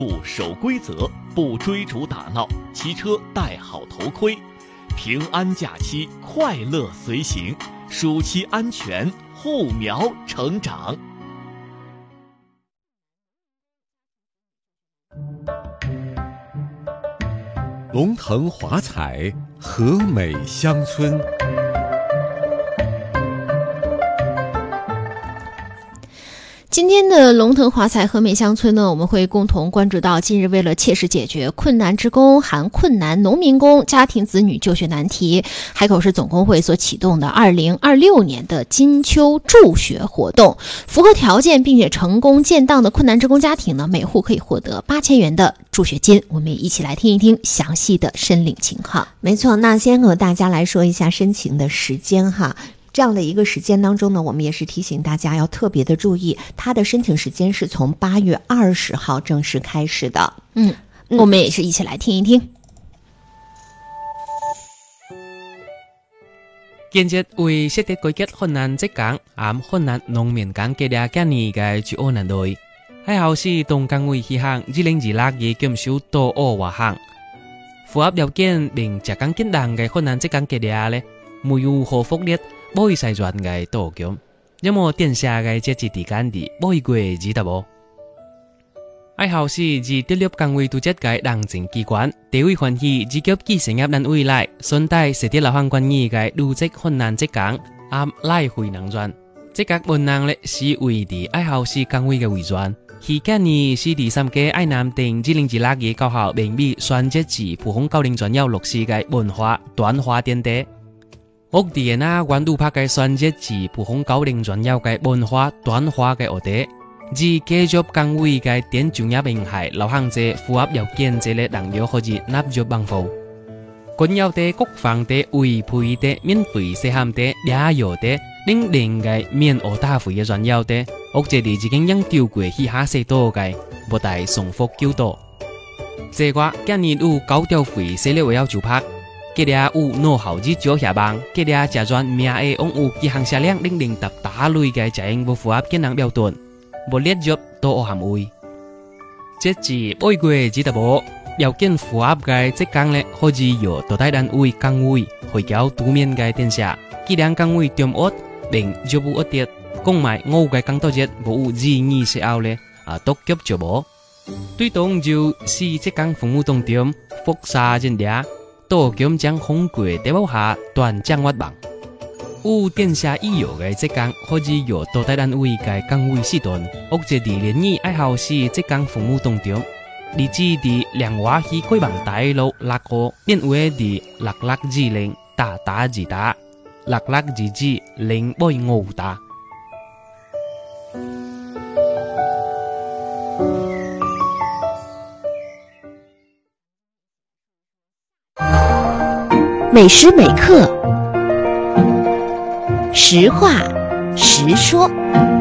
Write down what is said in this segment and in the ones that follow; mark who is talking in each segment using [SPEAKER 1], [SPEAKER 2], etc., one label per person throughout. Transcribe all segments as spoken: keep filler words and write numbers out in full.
[SPEAKER 1] 不守规则，不追逐打闹，骑车戴好头盔，平安假期快乐随行，暑期安全护苗成长。
[SPEAKER 2] 龙腾华彩，和美乡村。
[SPEAKER 3] 今天的龙腾华彩和美乡村呢，我们会共同关注到近日为了切实解决困难职工含困难农民工家庭子女就学难题，海口市总工会所启动的二零二六年的金秋助学活动。符合条件并且成功建档的困难职工家庭呢，每户可以获得八千元的助学金。我们也一起来听一听详细的申领情况。
[SPEAKER 4] 没错，那先和大家来说一下申请的时间哈。这样的一个时间当中呢，我们也是提醒大家要特别的注意，它的申请时间是从八月二十号正式开始的。
[SPEAKER 3] 嗯，嗯我们也是一起来听一听。
[SPEAKER 5] 建設為設定改革困難職工含困難農民工嘅啲建議嘅主要難題，喺後市東港會希望二零二六嘅減少多惡華行，符合條件並職工建檔嘅困難職工嘅啲咧，沒有可福利。每細轉嘅多咁，有冇電下嘅設置時間啲每個月知道冇？喺後市自第六崗位組織嘅行政機關，地位關係自給機成立單位來，順帶設啲流行關係嘅組織困難職工，啱來回能轉，職工本能咧是為啲喺後市崗位嘅為轉，期間呢是第三屆喺南定二零二六嘅高校並比選擇自普通高齡轉有六四嘅文化短化典地。屋地那關渡拍嘅選擇自普通高齡轉有嘅文化短化嘅學地，自繼續崗位嘅點重要並係流行者符合條件者咧能夠可以納入幫扶。官有地、國防地、委配地、免費社含地、倆有地、另另嘅免學大費嘅轉有地，屋者地已經應調過去下世多嘅，不帶重複較多。這個今年有九條費寫了為要就拍。佢哋有腦後之咗下棒，佢哋假裝名嘅往有幾行下量零零搭打類嘅就應不符合建檔標準，不列入多含位。即係每個月只得冇要件符合嘅職工咧，可以由多大單位崗位去交書面嘅電下，佢哋崗位點惡並就不惡跌，講埋我嘅工作節冇自意識後咧啊都急就冇。對動就是職工服務重點複雜人哋。多咁將紅鬼地包下斷將屈棒，有電下已有嘅職工可以由多大單位嘅崗位時段，或者地連二愛好是職工服務重點，你知地兩話去規棒大路落個變為地落落指令打打字打，落落字字令背我打。
[SPEAKER 3] 每时每刻，实话实说。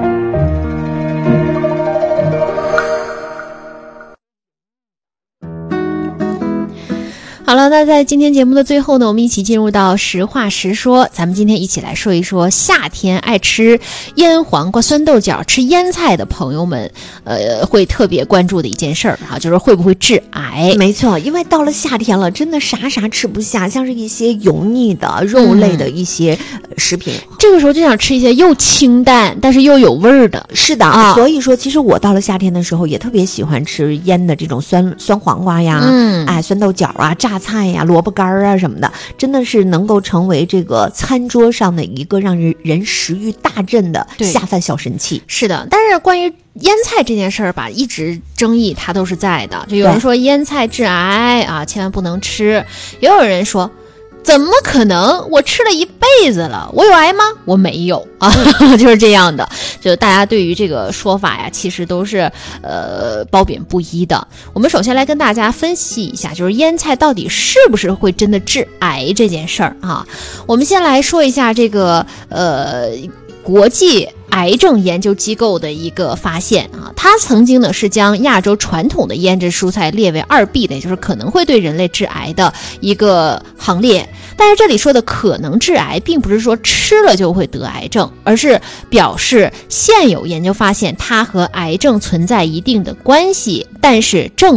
[SPEAKER 3] 好了，那在今天节目的最后呢，我们一起进入到实话实说。咱们今天一起来说一说夏天爱吃腌黄瓜、酸豆角、吃腌菜的朋友们，呃，会特别关注的一件事儿哈，就是会不会致癌？
[SPEAKER 4] 没错，因为到了夏天了，真的啥啥吃不下，像是一些油腻的肉类的一些食品，
[SPEAKER 3] 嗯、这个时候就想吃一些又清淡但是又有味儿的。
[SPEAKER 4] 是的啊，所以说其实我到了夏天的时候也特别喜欢吃腌的这种酸酸黄瓜呀，嗯，哎，酸豆角啊，榨菜呀、萝卜干啊什么的，真的是能够成为这个餐桌上的一个让人人食欲大振的下饭小神器。
[SPEAKER 3] 是的，但是关于腌菜这件事儿吧，一直争议它都是在的。就有人说腌菜致癌啊，千万不能吃；也有人说，怎么可能？我吃了一辈子了，我有癌吗？我没有啊，就是这样的。就大家对于这个说法呀，其实都是呃褒贬不一的。我们首先来跟大家分析一下，就是腌菜到底是不是会真的致癌这件事儿啊。我们先来说一下这个呃国际癌症研究机构的一个发现啊，它曾经呢是将亚洲传统的腌制蔬菜列为二 B 的，也就是可能会对人类致癌的一个行列。但是这里说的可能致癌，并不是说吃了就会得癌症，而是表示现有研究发现它和癌症存在一定的关系，但是正